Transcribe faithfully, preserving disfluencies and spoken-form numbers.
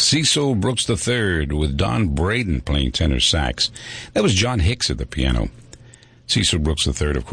Cecil Brooks the third with Don Braden playing tenor sax. That was John Hicks at the piano. Cecil Brooks the third, of